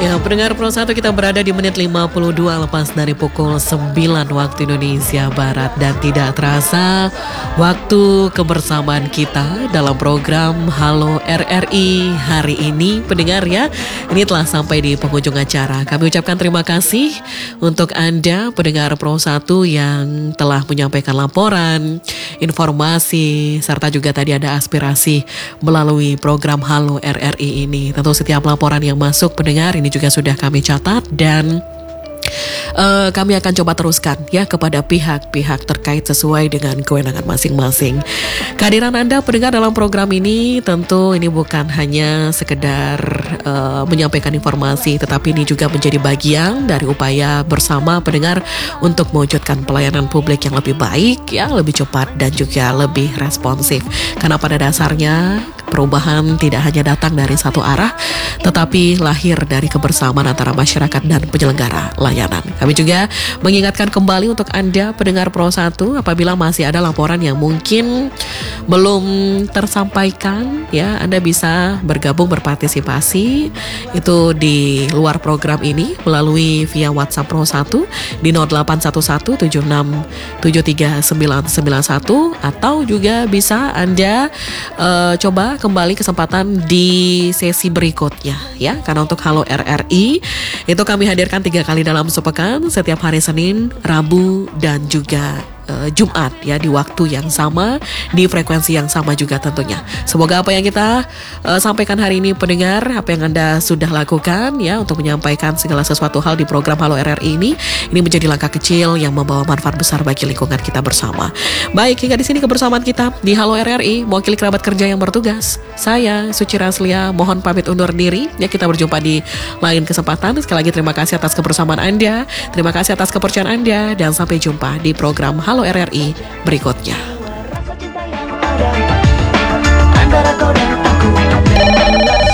Ya, pendengar Pro 1, kita berada di menit 52 lepas dari pukul 9 waktu Indonesia Barat. Dan tidak terasa waktu kebersamaan kita dalam program Halo RRI hari ini, pendengar ya. Ini telah sampai di penghujung acara. Kami ucapkan terima kasih untuk Anda pendengar Pro 1 yang telah menyampaikan laporan, informasi, serta juga tadi ada aspirasi melalui program Halo RRI ini. Tentu setiap laporan yang masuk pendengar ini juga sudah kami catat dan kami akan coba teruskan ya kepada pihak-pihak terkait sesuai dengan kewenangan masing-masing. Kehadiran Anda pendengar dalam program ini tentu ini bukan hanya sekedar menyampaikan informasi, tetapi ini juga menjadi bagian dari upaya bersama pendengar untuk mewujudkan pelayanan publik yang lebih baik, ya lebih cepat dan juga lebih responsif. Karena pada dasarnya perubahan tidak hanya datang dari satu arah, tetapi lahir dari kebersamaan antara masyarakat dan penyelenggara layanan. Kami juga mengingatkan kembali untuk Anda pendengar Pro 1, apabila masih ada laporan yang mungkin belum tersampaikan, ya Anda bisa bergabung berpartisipasi itu di luar program ini melalui via WhatsApp Pro 1 di 0811767391 atau juga bisa Anda coba kembali kesempatan di sesi berikutnya ya, karena untuk Halo RRI itu kami hadirkan 3 kali dalam sepekan, setiap hari Senin, Rabu dan juga Jumat ya, di waktu yang sama, di frekuensi yang sama juga tentunya. Semoga apa yang kita sampaikan hari ini pendengar, apa yang Anda sudah lakukan ya untuk menyampaikan segala sesuatu hal di program Halo RRI ini menjadi langkah kecil yang membawa manfaat besar bagi lingkungan kita bersama. Baik, hingga di sini kebersamaan kita di Halo RRI, mewakili kerabat kerja yang bertugas. Saya Suci Raslia mohon pamit undur diri ya, kita berjumpa di lain kesempatan. Sekali lagi terima kasih atas kebersamaan Anda, terima kasih atas kepercayaan Anda, dan sampai jumpa di program Halo RRI berikutnya. Antara kau dan aku